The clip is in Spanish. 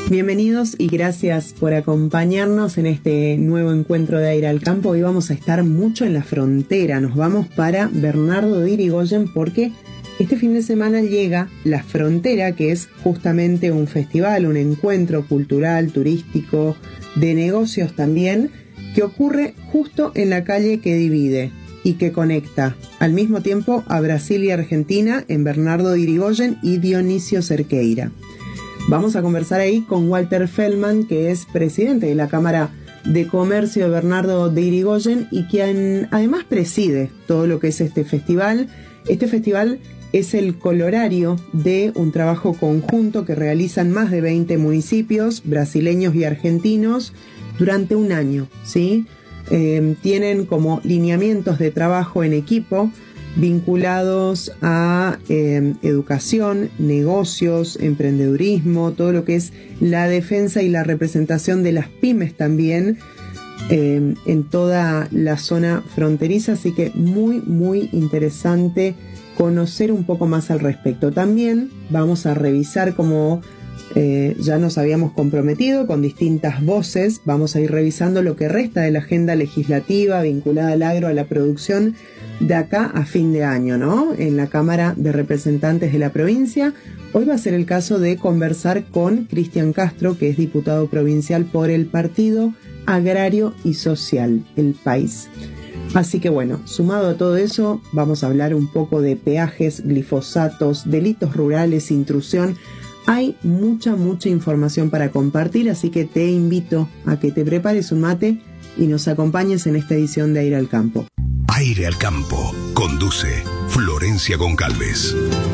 Bienvenidos y gracias por acompañarnos en este nuevo encuentro de Aire al Campo. Hoy vamos a estar mucho en la frontera. Nos vamos para Bernardo de Irigoyen porque este fin de semana llega La Frontera, que es justamente un festival, un encuentro cultural, turístico, de negocios también, que ocurre justo en la calle que divide y que conecta al mismo tiempo a Brasil y Argentina en Bernardo de Irigoyen y Dionisio Cerqueira. Vamos a conversar ahí con Walter Feldman, que es presidente de la Cámara de Comercio de Bernardo de Irigoyen y quien además preside todo lo que es este festival. Este festival es el colorario de un trabajo conjunto que realizan más de 20 municipios brasileños y argentinos durante un año, ¿sí? Tienen como lineamientos de trabajo en equipo vinculados a educación, negocios, emprendedurismo, todo lo que es la defensa y la representación de las pymes también en toda la zona fronteriza, así que muy interesante conocer un poco más al respecto. También vamos a revisar, como ya nos habíamos comprometido con distintas voces, vamos a ir revisando lo que resta de la agenda legislativa vinculada al agro, a la producción, de acá a fin de año, ¿no? En la Cámara de Representantes de la provincia. Hoy va a ser el caso de conversar con Cristian Castro, que es diputado provincial por el Partido Agrario y Social, el PAIS. Así que bueno, sumado a todo eso, vamos a hablar un poco de peajes, glifosatos, delitos rurales, intrusión. Hay mucha información para compartir, así que te invito a que te prepares un mate y nos acompañes en esta edición de Aire al Campo. Aire al Campo. Conduce Florencia Goncalves.